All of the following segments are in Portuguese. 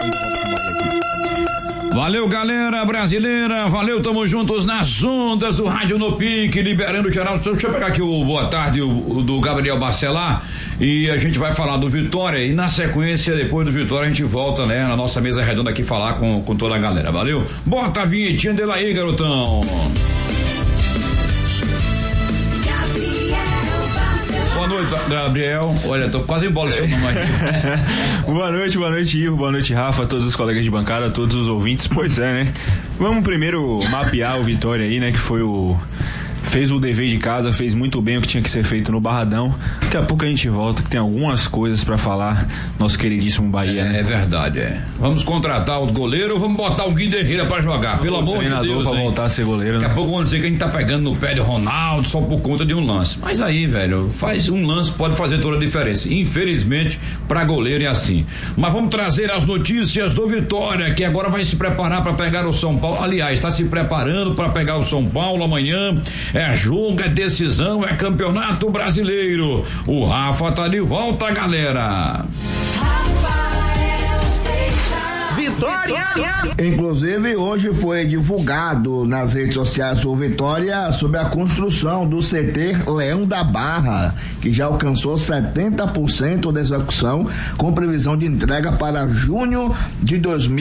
Valeu, galera brasileira, valeu, tamo juntos nas ondas do Rádio No Pique, liberando geral. Deixa eu pegar aqui o boa tarde do Gabriel Bacelar e a gente vai falar do Vitória e na sequência, depois do Vitória, a gente volta, né, na nossa mesa redonda aqui falar com toda a galera, valeu? Bota a vinhetinha dele aí, garotão. Boa noite, Gabriel. Olha, tô quase em bola o seu nome aí. Boa noite, Ivo. Boa noite, Rafa, todos os colegas de bancada, todos os ouvintes. Pois é, né? Vamos primeiro mapear o Vitória aí, né? Que foi fez o dever de casa, fez muito bem o que tinha que ser feito no Barradão. Daqui a pouco a gente volta, que tem algumas coisas pra falar, nosso queridíssimo Bahia. É verdade, é. Vamos contratar os goleiros, vamos botar o Guilherme pra jogar, pelo amor de Deus. Treinador pra voltar a ser goleiro. Daqui a pouco vamos dizer que a gente tá pegando no pé de Ronaldo só por conta de um lance. Mas aí, velho, faz um lance, pode fazer toda a diferença. Infelizmente, pra goleiro é assim. Mas vamos trazer as notícias do Vitória, que agora vai se preparar pra pegar o São Paulo. Aliás, tá se preparando pra pegar o São Paulo amanhã. É jogo, é decisão, é campeonato brasileiro. O Rafa tá de volta, galera. Vitória! Inclusive, hoje foi divulgado nas redes sociais do Vitória sobre a construção do CT Leão da Barra, que já alcançou 70% da execução, com previsão de entrega para junho de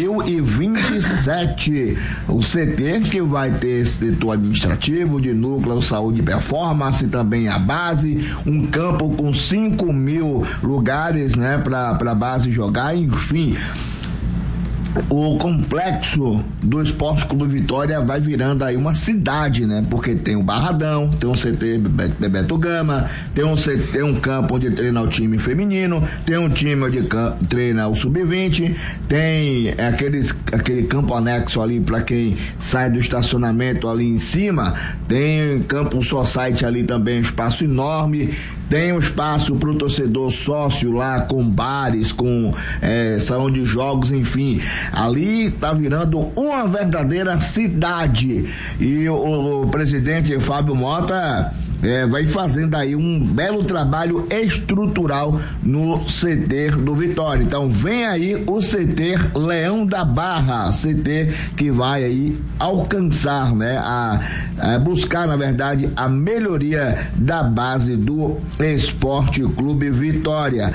2027. O CT que vai ter setor administrativo, de núcleo, saúde e performance, também a base, um campo com 5.000 lugares, né, para a base jogar, enfim. O complexo do Esporte Clube Vitória vai virando aí uma cidade, né? Porque tem o Barradão, tem um CT Bebeto Gama, tem um campo onde treina o time feminino, tem um time onde treina o sub-20, tem aquele campo anexo ali para quem sai do estacionamento ali em cima, tem campo society ali também, um espaço enorme, tem um espaço para o torcedor sócio lá com bares, com salão de jogos, enfim. Ali tá virando uma verdadeira cidade e o presidente Fábio Mota vai fazendo aí um belo trabalho estrutural no CT do Vitória. Então vem aí o CT Leão da Barra, CT que vai aí alcançar, né, a buscar, na verdade, a melhoria da base do Esporte Clube Vitória.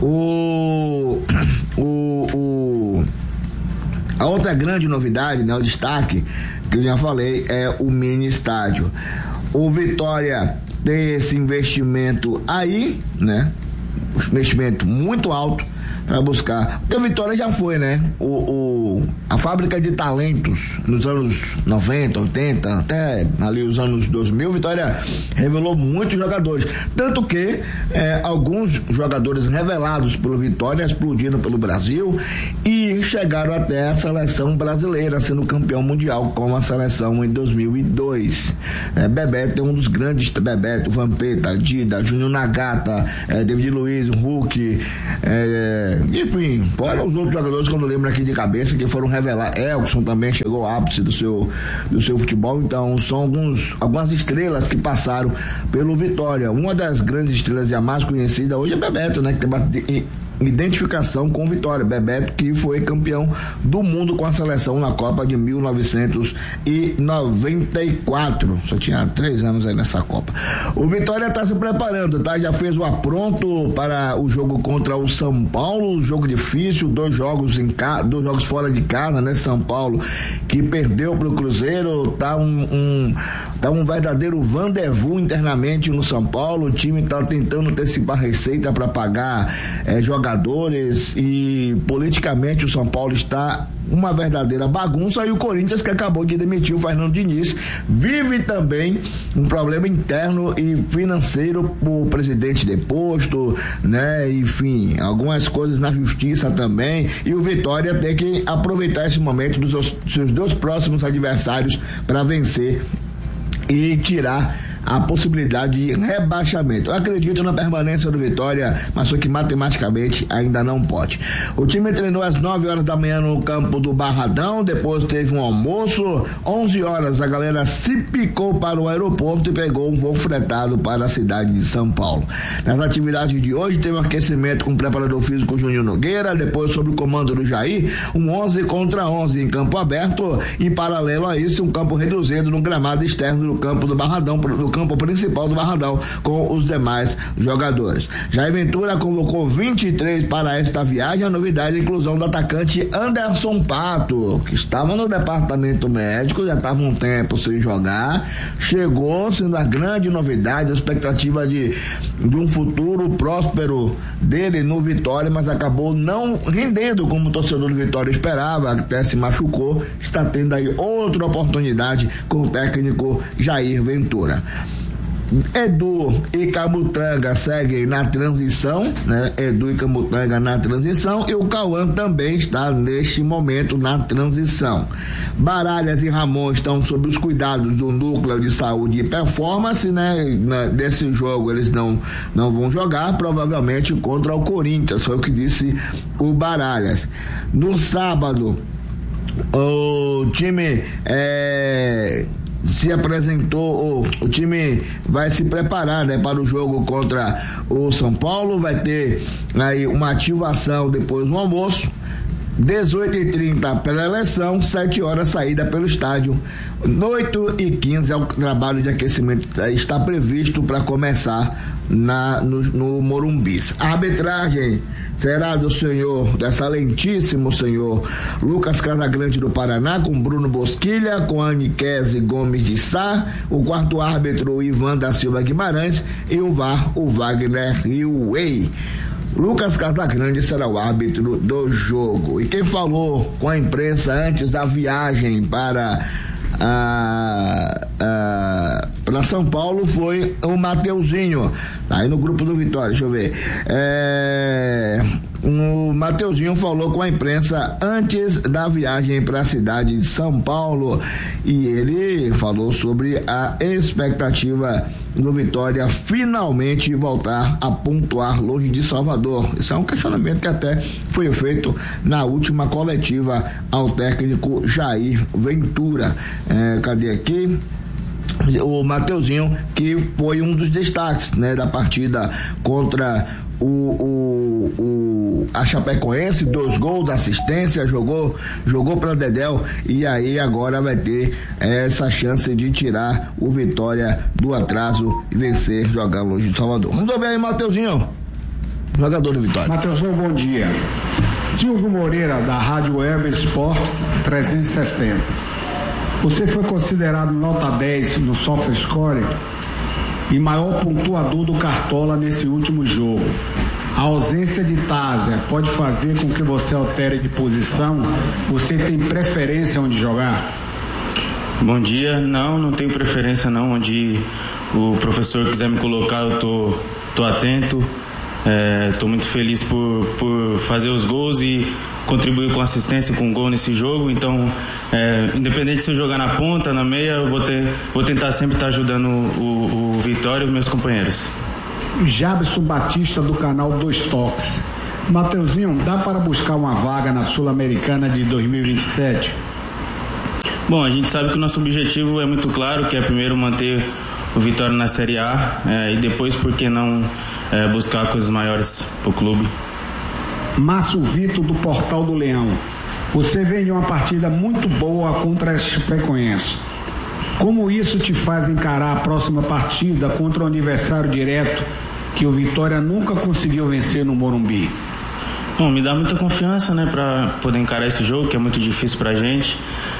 A outra grande novidade, né, o destaque, que eu já falei, é o mini estádio. O Vitória tem esse investimento aí, né? Um investimento muito alto para buscar. Porque a Vitória já foi, né? A fábrica de talentos nos anos 90, 80, até ali os anos 2000, Vitória revelou muitos jogadores. Tanto que alguns jogadores revelados pelo Vitória explodiram pelo Brasil e chegaram até a seleção brasileira, sendo campeão mundial com a seleção em 2002. Bebeto é um dos grandes, Bebeto, Vampeta, Dida, Júnior Nagata, David Luiz, Hulk, enfim, fora os outros jogadores que eu não lembro aqui de cabeça, que foram revelar. Elkson também chegou ao ápice do seu futebol. Então são algumas estrelas que passaram pelo Vitória. Uma das grandes estrelas já mais conhecida hoje é Bebeto, né, que tem identificação com Vitória. Bebeto, que foi campeão do mundo com a seleção na Copa de 1994. Só tinha 3 anos aí nessa Copa. O Vitória está se preparando, tá? Já fez o apronto para o jogo contra o São Paulo, jogo difícil, 2 jogos fora de casa, né? São Paulo, que perdeu para o Cruzeiro, tá um verdadeiro rendezvous internamente no São Paulo. O time está tentando antecipar receita para pagar jogadores, e politicamente o São Paulo está uma verdadeira bagunça. E o Corinthians, que acabou de demitir o Fernando Diniz, vive também um problema interno e financeiro, o presidente deposto, né? Enfim, algumas coisas na justiça também, e o Vitória tem que aproveitar esse momento dos seus 2 próximos adversários para vencer e tirar a possibilidade de rebaixamento. Eu acredito na permanência do Vitória, mas só que matematicamente ainda não pode. O time treinou às 9 horas da manhã no campo do Barradão, depois teve um almoço, 11 horas a galera se picou para o aeroporto e pegou um voo fretado para a cidade de São Paulo. Nas atividades de hoje teve um aquecimento com o preparador físico Júnior Nogueira, depois sob o comando do Jair, um 11 contra 11 em campo aberto, em paralelo a isso um campo reduzido no gramado externo do campo do Barradão, no campo principal do Barradão, com os demais jogadores. Jair Ventura convocou 23 para esta viagem. A novidade é a inclusão do atacante Anderson Pato, que estava no departamento médico, já estava um tempo sem jogar, chegou sendo a grande novidade, a expectativa de um futuro próspero dele no Vitória, mas acabou não rendendo como o torcedor do Vitória esperava, até se machucou. Está tendo aí outra oportunidade com o técnico Jair Ventura. Edu e Camutanga seguem na transição, né? Edu e Camutanga na transição, e o Cauã também está neste momento na transição. Baralhas e Ramon estão sob os cuidados do Núcleo de Saúde e Performance, né? Desse jogo eles não vão jogar, provavelmente contra o Corinthians, foi o que disse o Baralhas. No sábado, o time se apresentou, o time vai se preparar, né, para o jogo contra o São Paulo, vai ter aí uma ativação depois do almoço, 18h30 pela eleição, 7 horas saída pelo estádio, 8h15 é o trabalho de aquecimento, está previsto para começar no Morumbi. A arbitragem será do excelentíssimo senhor Lucas Casagrande do Paraná, com Bruno Bosquilha, com Aniquese Gomes de Sá, o quarto árbitro o Ivan da Silva Guimarães e o VAR o Wagner Riuei. Lucas Casagrande será o árbitro do jogo. E quem falou com a imprensa antes da viagem para São Paulo foi o Mateuzinho, aí no grupo do Vitória, deixa eu ver. O Mateuzinho falou com a imprensa antes da viagem para a cidade de São Paulo e ele falou sobre a expectativa do Vitória finalmente voltar a pontuar longe de Salvador. Esse é um questionamento que até foi feito na última coletiva ao técnico Jair Ventura. Cadê aqui? O Mateuzinho, que foi um dos destaques, né, da partida contra a Chapecoense, 2 gols da assistência, jogou para Dedéu, e aí agora vai ter essa chance de tirar o Vitória do atraso e vencer, jogar longe de Salvador. Vamos ver aí, Mateuzinho, jogador do Vitória. Mateuzinho, bom dia. Silvio Moreira, da Rádio Web Esportes 360. Você foi considerado nota 10 no SofaScore e maior pontuador do Cartola nesse último jogo. A ausência de Tásia pode fazer com que você altere de posição? Você tem preferência onde jogar? Bom dia. Não tenho preferência não. Onde o professor quiser me colocar, eu tô atento. Estou muito feliz por fazer os gols e contribuir com assistência, com gol nesse jogo. Então, independente se eu jogar na ponta, na meia, eu vou tentar sempre estar ajudando o Vitória e os meus companheiros. Jabson Batista, do canal 2 Toques. Mateuzinho, dá para buscar uma vaga na Sul-Americana de 2027? Bom, a gente sabe que o nosso objetivo é muito claro, que é primeiro manter o Vitória na Série A, e depois, por que não buscar coisas maiores para o clube. Márcio Vitor, do Portal do Leão. Você vem de uma partida muito boa contra a Chapecoense. Como isso te faz encarar a próxima partida contra o adversário direto que o Vitória nunca conseguiu vencer no Morumbi? Bom, me dá muita confiança, né, para poder encarar esse jogo, que é muito difícil pra gente,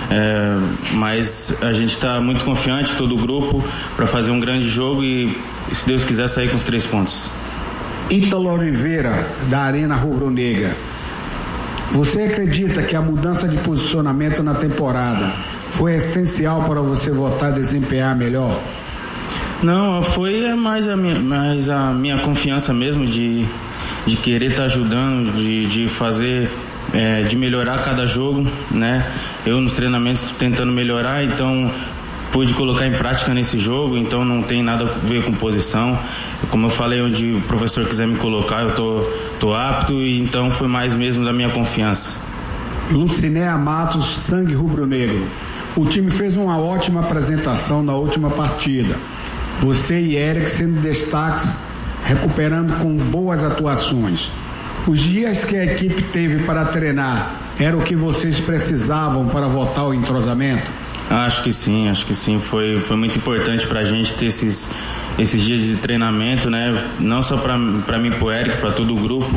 mas a gente está muito confiante, todo o grupo, para fazer um grande jogo e, se Deus quiser, sair com os 3 pontos. Ítalo Oliveira, da Arena Rubro-Negra. Você acredita que a mudança de posicionamento na temporada foi essencial para você voltar a desempenhar melhor? Não, foi mais a minha confiança mesmo de querer estar ajudando, de fazer, de melhorar cada jogo, né? Eu nos treinamentos tentando melhorar, então pude colocar em prática nesse jogo, então não tem nada a ver com posição. Como eu falei, onde o professor quiser me colocar, eu tô apto, e então foi mais mesmo da minha confiança. Lucinéia Matos, sangue rubro-negro. O time fez uma ótima apresentação na última partida. Você e Eric sendo destaques, recuperando com boas atuações. Os dias que a equipe teve para treinar, era o que vocês precisavam para voltar ao entrosamento? Acho que sim. Foi muito importante para a gente ter esses dias de treinamento, né? Não só para mim, para o Eric, para todo o grupo.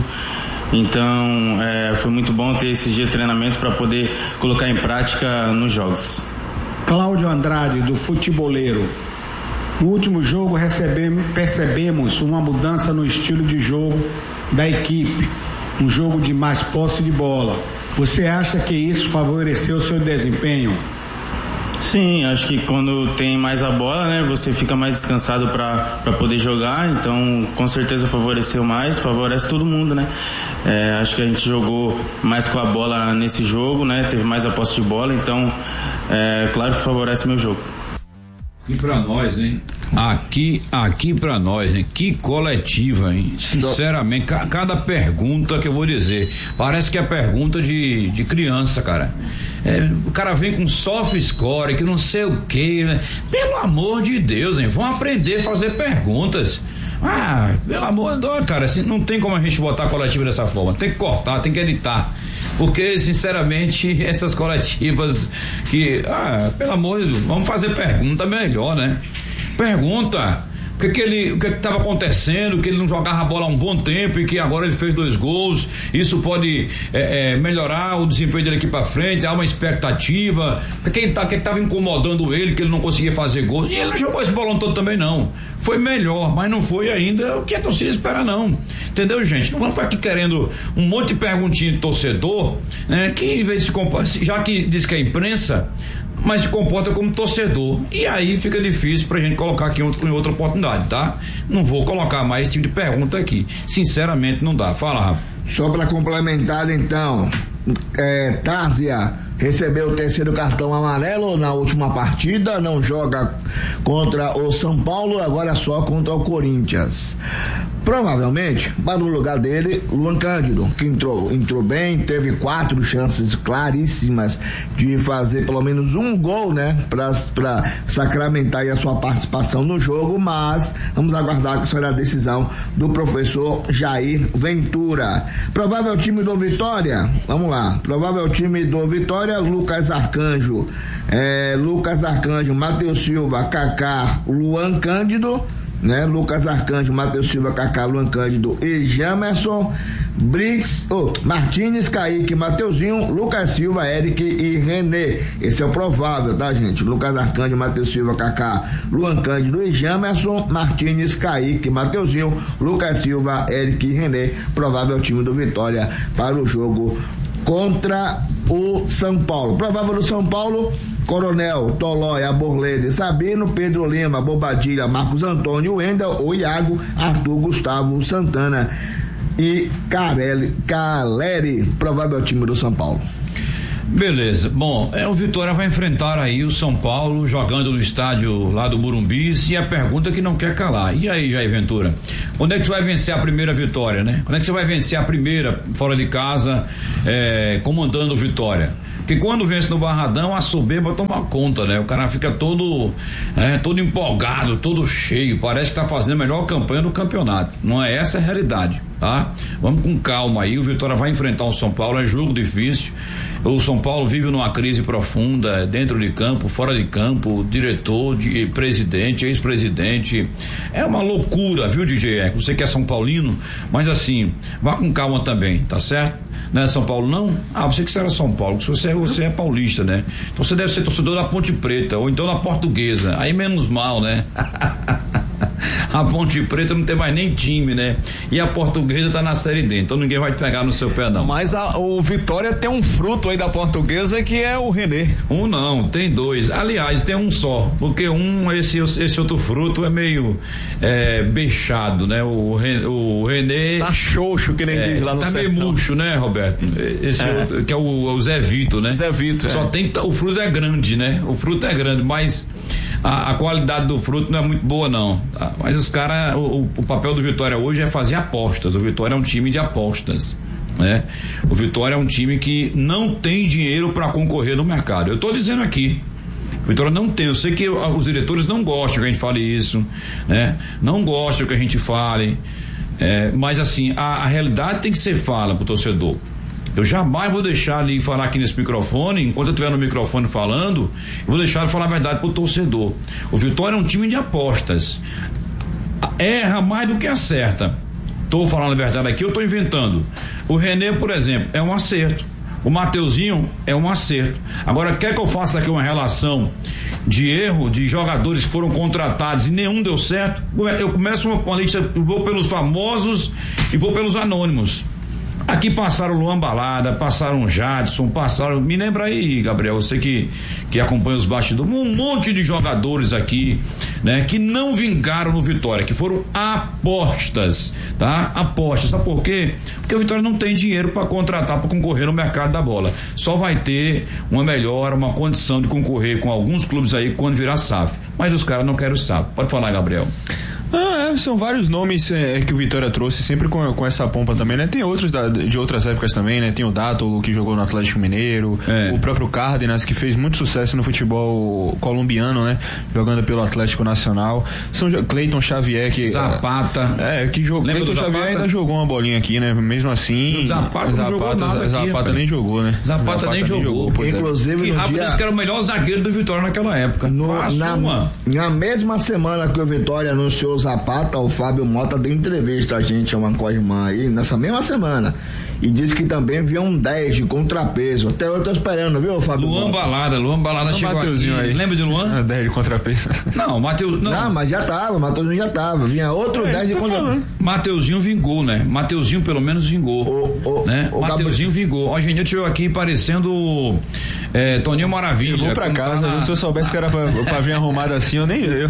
Então, foi muito bom ter esses dias de treinamento para poder colocar em prática nos jogos. Cláudio Andrade, do Futeboleiro. No último jogo percebemos uma mudança no estilo de jogo da equipe, um jogo de mais posse de bola. Você acha que isso favoreceu o seu desempenho? Sim, acho que quando tem mais a bola, né, você fica mais descansado para poder jogar, então com certeza favorece todo mundo, né? Acho que a gente jogou mais com a bola nesse jogo, né? Teve mais a posse de bola, então claro que favorece meu jogo. E pra nós, hein? Aqui pra nós, hein? Que coletiva, hein? Sinceramente, cada pergunta que eu vou dizer, parece que é pergunta de criança, cara. O cara vem com soft score, que não sei o que, né? Pelo amor de Deus, hein? Vão aprender a fazer perguntas. Pelo amor de Deus, cara, assim, não tem como a gente botar coletiva dessa forma. Tem que cortar, tem que editar. Porque, sinceramente, essas coletivas que, pelo amor de Deus, vamos fazer pergunta melhor, né? Pergunta. O que estava acontecendo, que ele não jogava a bola há um bom tempo e que agora ele fez 2 gols, isso pode melhorar o desempenho dele aqui para frente, há uma expectativa, o que estava incomodando ele, que ele não conseguia fazer gols, e ele não jogou esse bolão todo também não, foi melhor, mas não foi ainda o que a torcida espera não, entendeu, gente? Não vamos ficar aqui querendo um monte de perguntinha de torcedor, né, que em vez de já que diz que é imprensa, mas se comporta como torcedor, e aí fica difícil pra gente colocar aqui em outra oportunidade, tá? Não vou colocar mais esse tipo de pergunta aqui, sinceramente não dá. Fala, Rafa. Só para complementar então, Tárzia recebeu o 3º cartão amarelo na última partida, não joga contra o São Paulo, agora só contra o Corinthians. Provavelmente, para o lugar dele, Luan Cândido, que entrou bem, teve 4 chances claríssimas de fazer pelo menos um gol, né, para sacramentar aí a sua participação no jogo, mas vamos aguardar que será a decisão do professor Jair Ventura. Provável time do Vitória, vamos lá, provável time do Vitória, Lucas Arcanjo, Matheus Silva, Kaká, Luan Cândido, né? Lucas Arcanjo, Matheus Silva, Kaká, Luan Cândido e Jamerson, Briggs, Martínez, Kaique, Mateuzinho, Lucas Silva, Eric e René. Esse é o provável, tá, gente? Lucas Arcanjo, Matheus Silva, Kaká, Luan Cândido e Jamerson, Martínez, Kaique, Mateuzinho, Lucas Silva, Eric e René. Provável time do Vitória para o jogo contra o São Paulo. Provável do São Paulo: Coronel, Tolói, Aborlede, Sabino, Pedro Lima, Bobadilha, Marcos Antônio, Wendel, o Iago, Arthur, Gustavo, Santana e Caleri. Provável time do São Paulo. Beleza, bom, o Vitória vai enfrentar aí o São Paulo jogando no estádio lá do Morumbi, e a pergunta que não quer calar: e aí, Jair Ventura, quando é que você vai vencer a primeira vitória, né? Quando é que você vai vencer a primeira fora de casa, comandando o Vitória? Porque quando vence no Barradão, a soberba toma conta, né? O cara fica todo empolgado, todo cheio, parece que tá fazendo a melhor campanha do campeonato. Não é essa a realidade, tá? Vamos com calma aí, o Vitória vai enfrentar o São Paulo, é jogo difícil. O São Paulo vive numa crise profunda, dentro de campo, fora de campo, diretor, presidente, ex-presidente. É uma loucura, viu, DJ? Você que é São Paulino, mas assim, vá com calma também, tá certo? Não é São Paulo, não? Você que era São Paulo, você é paulista, né? Então você deve ser torcedor da Ponte Preta, ou então da Portuguesa, aí menos mal, né? A Ponte Preta não tem mais nem time, né? E a Portuguesa tá na Série D, então ninguém vai pegar no seu pé, não. Mas o Vitória tem um fruto aí da Portuguesa que é o René. Um não, tem dois. Aliás, tem um só, porque esse outro fruto é meio beixado, né? O René... Tá xoxo, que nem diz lá no tá sertão. meio murcho, né, Roberto? Esse outro, que é o Zé Vito, né? Zé Vito, Só tem... O fruto é grande, né? O fruto é grande, mas a qualidade do fruto não é muito boa, não. Mas os caras... O papel do Vitória hoje é fazer apostas. O Vitória é um time de apostas, né? O Vitória é um time que não tem dinheiro para concorrer no mercado. Eu tô dizendo aqui, o Vitória não tem. Eu sei que os diretores não gostam que a gente fale isso, né? Não gostam que a gente fale, mas assim, a realidade tem que ser fala pro torcedor. Eu jamais vou deixar ali falar aqui nesse microfone, enquanto eu estiver no microfone falando, eu vou deixar de falar a verdade pro torcedor. O Vitória é um time de apostas. Erra mais do que acerta. Tô falando a verdade aqui, eu tô inventando. O René, por exemplo, é um acerto. O Mateuzinho é um acerto. Agora, quer que eu faça aqui uma relação de erro de jogadores que foram contratados e nenhum deu certo? Eu começo uma lista, vou pelos famosos e vou pelos anônimos. Aqui passaram o Luan Balada, passaram o Jadson, me lembra aí, Gabriel, você que acompanha os bastidores, um monte de jogadores aqui, né, que não vingaram no Vitória, que foram apostas, tá? Apostas, sabe por quê? Porque o Vitória não tem dinheiro para contratar, para concorrer no mercado da bola. Só vai ter uma melhora, uma condição de concorrer com alguns clubes aí quando virar SAF. Mas os caras não querem o SAF. Pode falar, Gabriel. São vários nomes que o Vitória trouxe, sempre com essa pompa também, né? Tem outros de outras épocas também, né? Tem o Dátolo, que jogou no Atlético Mineiro, o próprio Cárdenas, que fez muito sucesso no futebol colombiano, né? Jogando pelo Atlético Nacional. São Cleiton Xavier, que... Zapata. Que jogou. Cleiton Xavier ainda jogou uma bolinha aqui, né? Mesmo assim... Zapata nem jogou, né? Zapata nem jogou. Inclusive, que rápido disse que era o melhor zagueiro do Vitória naquela época. Na mesma semana que o Vitória anunciou o Zapata, o Fábio Mota deu entrevista a gente, a uma co-irmã aí, nessa mesma semana. E disse que também viu um 10 de contrapeso. Até eu tô esperando, viu, Fábio? Luan Balada chegou aqui. Aí. Lembra de Luan? 10 de contrapeso. Não, Mateus... Não, mas já tava, Mateuzinho já tava. Vinha outro 10 de contrapeso. Mateuzinho vingou, né? Mateuzinho pelo menos vingou. Né? Mateuzinho vingou. Ó, Genil chegou aqui parecendo Toninho Maravilha. Eu vou pra casa, se eu soubesse que era pra vir arrumado assim, eu nem ia.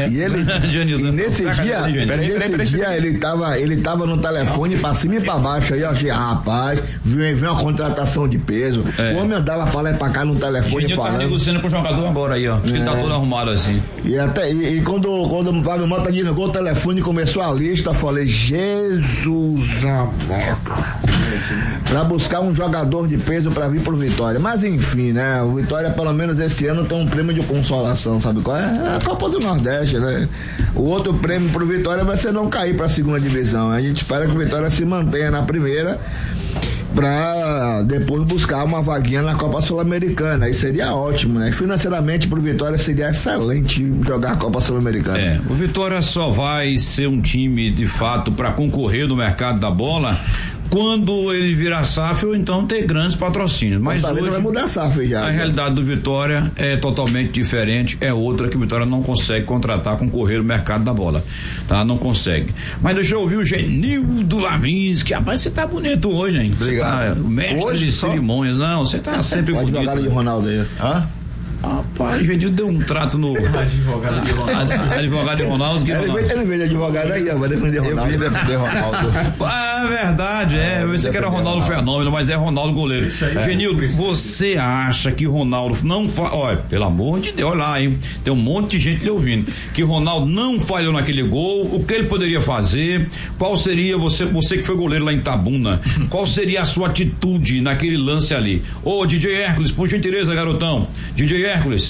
E nesse dia ele tava no telefone pra cima e pra baixo. Aí eu achei, rapaz, vem uma contratação de peso. O homem andava pra lá e pra cá no telefone falando. Tá negociando com o jogador agora aí, ó. Acho que ele tá todo arrumado assim. E quando o Fábio Mota desligou o telefone e começou a lista, eu falei, Jesus amado. Pra buscar um jogador de peso pra vir pro Vitória. Mas enfim, né? O Vitória, pelo menos esse ano, tem um prêmio de consolação, sabe qual é? É a Copa do Nordeste, né? O outro prêmio pro Vitória vai ser não cair pra segunda divisão. A gente espera que o Vitória se mantenha na primeira pra depois buscar uma vaguinha na Copa Sul-Americana. Aí seria ótimo, né? Financeiramente pro Vitória seria excelente jogar a Copa Sul-Americana. O Vitória só vai ser um time de fato pra concorrer no mercado da bola quando ele virar SAF ou então ter grandes patrocínios. Mas hoje vai mudar a SAF já. A realidade do Vitória é totalmente diferente, é outra que o Vitória não consegue contratar, concorrer no mercado da bola, tá? Não consegue. Mas deixa eu ouvir o Genildo Lavinsky. Rapaz, você tá bonito hoje, hein? Obrigado. Tá, mestre hoje de cerimônias. Não, você tá sempre bonito. Advogado de Ronaldo aí. Hã? Rapaz, o Genildo deu um trato no advogado de Ronaldo. Ele veio de advogado aí, vai defender Ronaldo. Eu vim defender Ronaldo. É verdade, você que era Ronaldo Fenômeno, mas é Ronaldo goleiro. Genildo, você acha que Ronaldo não olha, pelo amor de Deus, olha lá, hein? Tem um monte de gente lhe ouvindo. Que Ronaldo não falhou naquele gol, o que ele poderia fazer? Qual seria, você que foi goleiro lá em Itabuna, qual seria a sua atitude naquele lance ali? Ô, DJ Hércules, por gentileza, garotão. DJ Hércules,